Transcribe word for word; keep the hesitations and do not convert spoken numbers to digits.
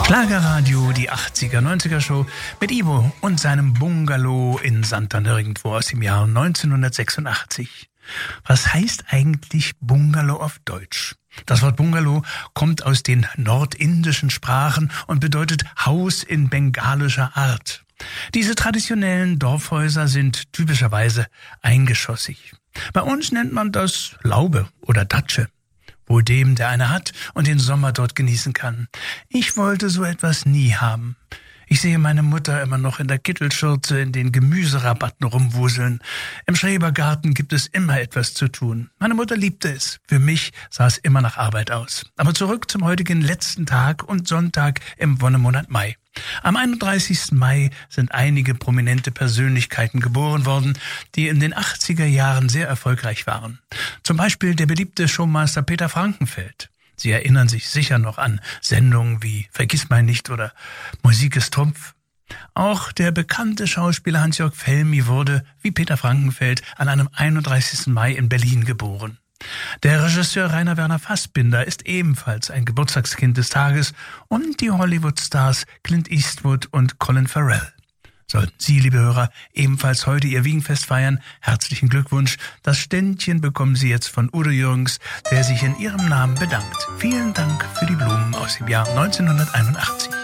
Schlagerradio, die achtziger, neunziger Show mit Ivo und seinem Bungalow in Santa Nirgendwo aus dem Jahr neunzehnhundertsechsundachtzig. Was heißt eigentlich Bungalow auf Deutsch? Das Wort Bungalow kommt aus den nordindischen Sprachen und bedeutet Haus in bengalischer Art. Diese traditionellen Dorfhäuser sind typischerweise eingeschossig. Bei uns nennt man das Laube oder Datsche. Wohl dem, der eine hat und den Sommer dort genießen kann. Ich wollte so etwas nie haben. Ich sehe meine Mutter immer noch in der Kittelschürze in den Gemüserabatten rumwuseln. Im Schrebergarten gibt es immer etwas zu tun. Meine Mutter liebte es. Für mich sah es immer nach Arbeit aus. Aber zurück zum heutigen letzten Tag und Sonntag im Wonnemonat Mai. Am einunddreißigsten Mai sind einige prominente Persönlichkeiten geboren worden, die in den achtziger Jahren sehr erfolgreich waren. Zum Beispiel der beliebte Showmaster Peter Frankenfeld. Sie erinnern sich sicher noch an Sendungen wie Vergissmeinnicht oder Musik ist Trumpf. Auch der bekannte Schauspieler Hans-Jörg Felmy wurde, wie Peter Frankenfeld, an einem einunddreißigsten Mai in Berlin geboren. Der Regisseur Rainer Werner Fassbinder ist ebenfalls ein Geburtstagskind des Tages und die Hollywood-Stars Clint Eastwood und Colin Farrell. Sollten Sie, liebe Hörer, ebenfalls heute Ihr Wiegenfest feiern, herzlichen Glückwunsch. Das Ständchen bekommen Sie jetzt von Udo Jürgens, der sich in Ihrem Namen bedankt. Vielen Dank für die Blumen aus dem Jahr neunzehnhunderteinundachtzig.